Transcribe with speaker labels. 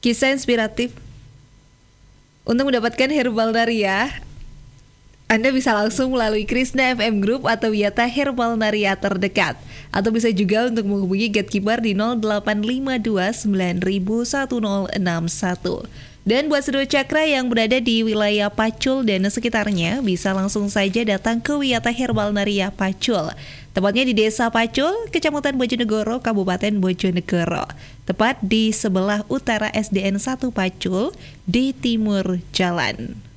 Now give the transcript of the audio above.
Speaker 1: Kisah inspiratif. Untuk mendapatkan Herbal Naria, Anda bisa langsung melalui Krishna FM Group atau Wiyata Herbal Naria terdekat. Atau bisa juga untuk menghubungi Gatekeeper di 0852901061. Dan buat seluruh cakra yang berada di wilayah Pacul dan sekitarnya, bisa langsung saja datang ke Wiyata Herbal Naria Pacul. Tepatnya di Desa Pacul, Kecamatan Bojonegoro, Kabupaten Bojonegoro. Tepat di sebelah utara SDN 1 Pacul, di timur jalan.